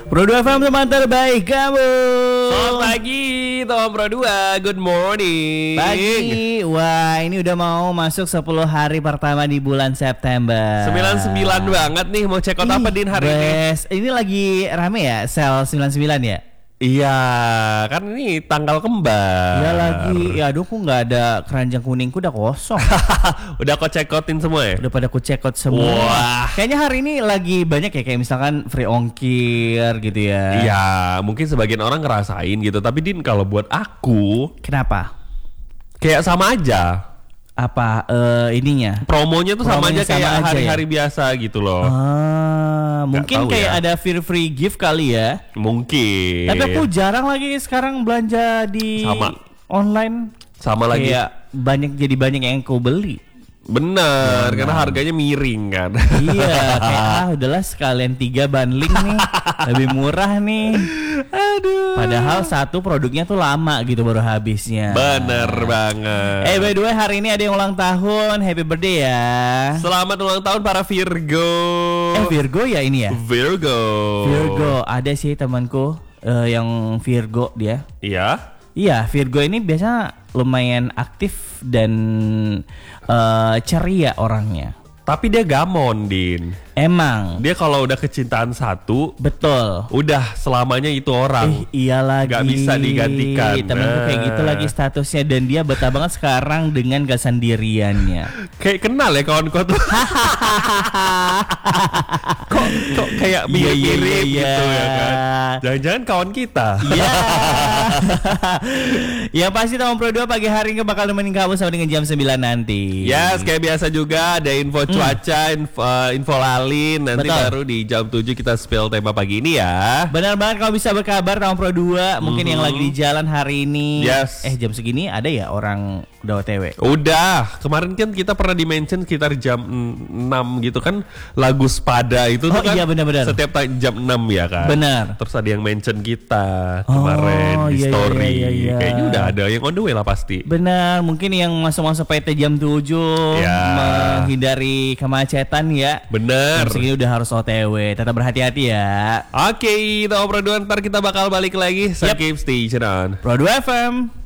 Pro 2 FM teman terbaik kamu. Selamat pagi teman Pro 2. Good morning. Pagi. Wah, ini udah mau masuk 10 hari pertama di bulan September. 99 banget nih. Mau check out apa Din hari ini? Ini lagi rame ya sel 99 ya? Iya, kan ini tanggal kembar. Iya lagi. Ya aduh, kok nggak ada keranjang kuningku, udah kosong. Udah kau check outin semua ya? Udah pada ku check out semua. Wah. Kayaknya hari ini lagi banyak ya, kayak misalkan free ongkir gitu ya. Iya, mungkin sebagian orang ngerasain gitu. Tapi Din, kalau buat aku Kenapa? kayak sama aja. Apa ininya? Promonya tuh sama Promonya aja kayak sama aja hari-hari biasa gitu loh. Mungkin tahu kayak ya. ada free gift kali ya. Mungkin. Tapi aku jarang lagi sekarang belanja di Sama. online. Sama lagi. Kayak banyak yang aku beli. Bener, karena harganya miring kan. Iya, kayak udahlah sekalian 3 bundling nih, lebih murah nih. Aduh. Padahal satu produknya tuh lama gitu baru habisnya. Bener banget. By the way, hari ini ada yang ulang tahun. Happy birthday ya. Selamat ulang tahun para Virgo. Virgo ya ini ya. Virgo. Ada sih temanku yang Virgo dia. Iya. Iya, Virgo ini biasanya lumayan aktif dan ceria orangnya. Tapi dia gamon, Din. Emang. Dia kalau udah kecintaan satu, Betul. udah selamanya itu orang. Iya lagi. Gak bisa digantikan. Temenku kayak gitu lagi statusnya, dan dia betah banget sekarang dengan kesendiriannya. Kayak kenal ya kawan kau tuh. kok kayak mirip-mirip gitu ya kan. Jangan-jangan kawan kita. Iya. Ya pasti teman Pro 2 pagi hari ini bakal nemenin kamu sampai dengan jam 9 nanti. Yes, kayak biasa juga ada info cuaca, info lalin. Nanti Betul. baru di jam 7 kita spill tema pagi ini ya. Benar banget, kalau bisa berkabar teman Pro 2. Mungkin yang lagi di jalan hari ini. Yes. Jam segini ada ya orang udah OTW. Udah, kemarin kan kita pernah di-mention sekitar jam 6 gitu kan, lagu Spada itu tuh Oh, kan iya, benar-benar. setiap jam 6 ya kan. Benar. Terus ada yang mention kita kemarin di iya, story. iya. Kayaknya udah ada yang on the way lah pasti. Benar, mungkin yang masuk-masuk PT jam 7 Ya. menghindari kemacetan ya. Bener. Jam segini udah harus OTW, tetap berhati-hati ya. Oke, kita obrol dulu, ntar kita bakal balik lagi. So Yep. keep stay tune on. Pro 2 FM.